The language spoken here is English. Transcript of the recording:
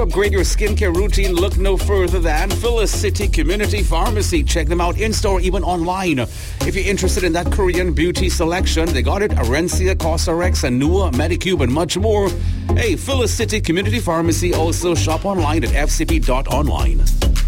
Upgrade your skincare routine, look no further than Phyllis City Community Pharmacy. Check them out in-store, even online. If you're interested in that Korean beauty selection, they got it. Arencia, Cosrx, Anua, Medicube, and much more. Hey, Phyllis City Community Pharmacy. Also shop online at fcp.online.